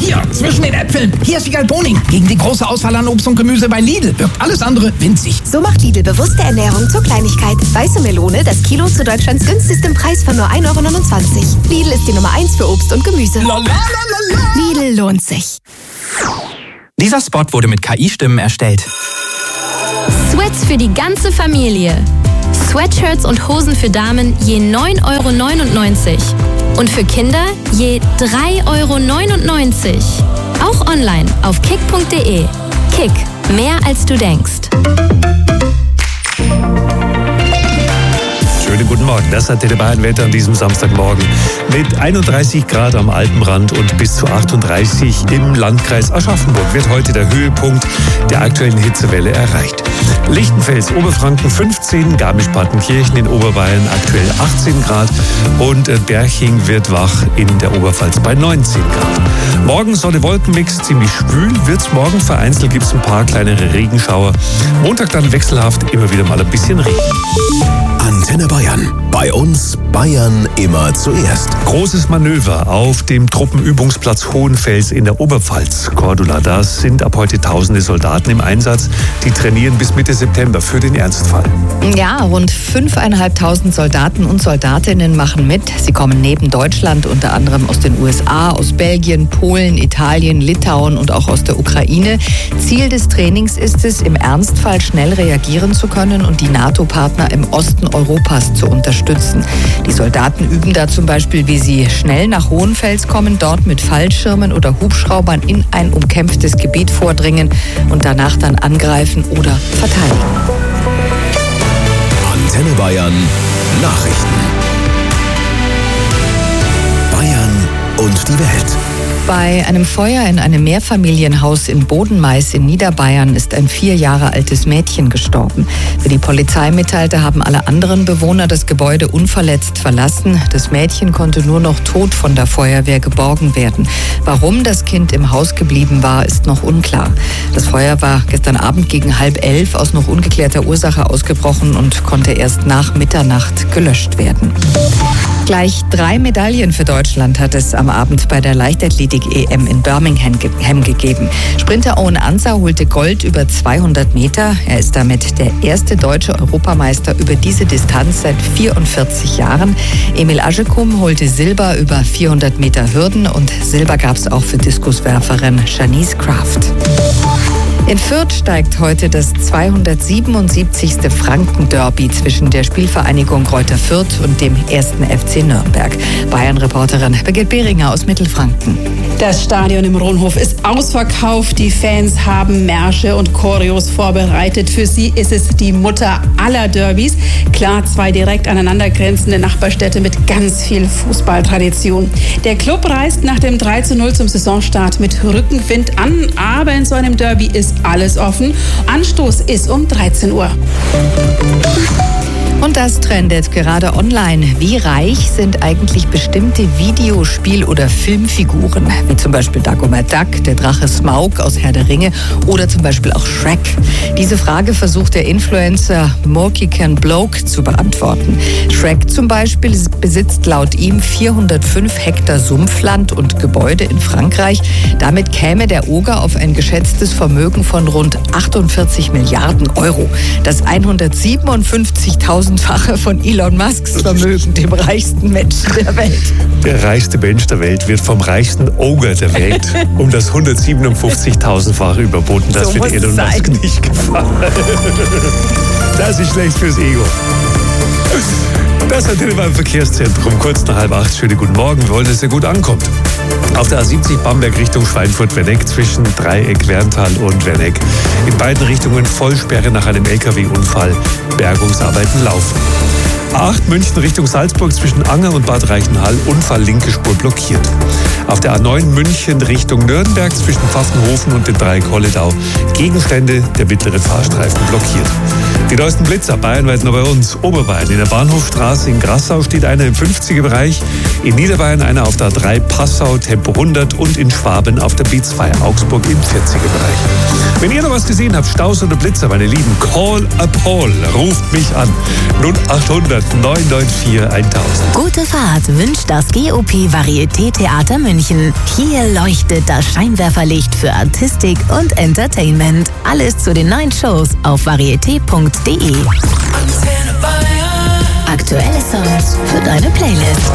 hier, zwischen den Äpfeln. Hier ist Wiegald Boning. Gegen die große Auswahl an Obst und Gemüse bei Lidl wirkt alles andere winzig. So macht Lidl bewusste Ernährung zur Kleinigkeit. Weiße Melone, das Kilo zu Deutschlands günstigstem Preis von nur 1,29 €. Lidl ist die Nummer 1 für Obst und Gemüse. Lidl lohnt sich. Dieser Spot wurde mit KI-Stimmen erstellt. Sweats für die ganze Familie. Sweatshirts und Hosen für Damen je 9,99 € und für Kinder je 3,99 €. Auch online auf kick.de. Kick, mehr als du denkst. Schönen guten Morgen, das hat der Bayern-Wetter an diesem Samstagmorgen mit 31 Grad am Alpenrand und bis zu 38 im Landkreis Aschaffenburg wird heute der Höhepunkt der aktuellen Hitzewelle erreicht. Lichtenfels, Oberfranken 15, Garmisch-Partenkirchen in Oberbayern aktuell 18 Grad und Berching wird wach in der Oberpfalz bei 19 Grad. Morgen Sonne-Wolken-Mix, ziemlich schwül wird's morgen, vereinzelt gibt's ein paar kleinere Regenschauer. Montag dann wechselhaft, immer wieder mal ein bisschen Regen. Antenne Bayern. Bei uns Bayern immer zuerst. Großes Manöver auf dem Truppenübungsplatz Hohenfels in der Oberpfalz. Cordula, da sind ab heute tausende Soldaten im Einsatz. Die trainieren bis Mitte September für den Ernstfall. Ja, rund 5.500 Soldaten und Soldatinnen machen mit. Sie kommen neben Deutschland unter anderem aus den USA, aus Belgien, Polen, Italien, Litauen und auch aus der Ukraine. Ziel des Trainings ist es, im Ernstfall schnell reagieren zu können und die NATO-Partner im Osten Europas zu unterstützen. Die Soldaten üben da zum Beispiel, wie sie schnell nach Hohenfels kommen, dort mit Fallschirmen oder Hubschraubern in ein umkämpftes Gebiet vordringen und danach dann angreifen oder verteidigen. Antenne Bayern Nachrichten. Bayern und die Welt. Bei einem Feuer in einem Mehrfamilienhaus in Bodenmais in Niederbayern ist ein 4 Jahre altes Mädchen gestorben. Wie die Polizei mitteilte, haben alle anderen Bewohner das Gebäude unverletzt verlassen. Das Mädchen konnte nur noch tot von der Feuerwehr geborgen werden. Warum das Kind im Haus geblieben war, ist noch unklar. Das Feuer war gestern Abend gegen 10:30 aus noch ungeklärter Ursache ausgebrochen und konnte erst nach Mitternacht gelöscht werden. Gleich 3 Medaillen für Deutschland hat es am Abend bei der Leichtathletik-EM in Birmingham gegeben. Sprinter Owen Ansah holte Gold über 200 Meter. Er ist damit der erste deutsche Europameister über diese Distanz seit 44 Jahren. Emil Assekum holte Silber über 400 Meter Hürden und Silber gab es auch für Diskuswerferin Janice Kraft. In Fürth steigt heute das 277. Franken-Derby zwischen der Spielvereinigung Greuther Fürth und dem 1. FC Nürnberg. Bayern-Reporterin Birgit Behringer aus Mittelfranken. Das Stadion im Ronhof ist ausverkauft. Die Fans haben Märsche und Choreos vorbereitet. Für sie ist es die Mutter aller Derbys. Klar, 2 direkt aneinandergrenzende Nachbarstädte mit ganz viel Fußballtradition. Der Club reist nach dem 3:0 zum Saisonstart mit Rückenwind an. Aber in so einem Derby ist alles offen. Anstoß ist um 13 Uhr. Und das trendet gerade online. Wie reich sind eigentlich bestimmte Videospiel- oder Filmfiguren? Wie zum Beispiel Dagomar Duck, der Drache Smaug aus Herr der Ringe oder zum Beispiel auch Shrek. Diese Frage versucht der Influencer Morky Can Bloke zu beantworten. Shrek zum Beispiel besitzt laut ihm 405 Hektar Sumpfland und Gebäude in Frankreich. Damit käme der Oger auf ein geschätztes Vermögen von rund 48 Milliarden Euro. Das 157.000-fache von Elon Musks Vermögen, dem reichsten Menschen der Welt. Der reichste Mensch der Welt wird vom reichsten Oger der Welt um das 157.000-fache überboten. Das wird Elon Musk nicht gefallen. Das ist schlecht fürs Ego. Das hat er beim Verkehrszentrum kurz nach 7:30. Schönen guten Morgen. Wir wollen, dass er gut ankommt. Auf der A70 Bamberg Richtung Schweinfurt-Werneck zwischen Dreieck, Werntal und Werneck. In beiden Richtungen Vollsperre nach einem LKW-Unfall. Bergungsarbeiten laufen. A8 München Richtung Salzburg zwischen Anger und Bad Reichenhall. Unfall, linke Spur blockiert. Auf der A9 München Richtung Nürnberg zwischen Pfaffenhofen und dem Dreieck Holledau. Gegenstände, der mittlere Fahrstreifen blockiert. Die neuesten Blitzer bayernweit noch bei uns. Oberbayern in der Bahnhofstraße in Grassau steht einer im 50er-Bereich. In Niederbayern einer auf der A3 Passau Tempo 100 und in Schwaben auf der Beatsfeier Augsburg im 40er-Bereich. Wenn ihr noch was gesehen habt, Staus oder Blitzer, meine Lieben, call a Paul. Ruft mich an. 0800 994 1000. Gute Fahrt wünscht das GOP Varieté Theater München. Hier leuchtet das Scheinwerferlicht für Artistik und Entertainment. Alles zu den neuen Shows auf varieté.de. Aktuelle Songs für deine Playlist.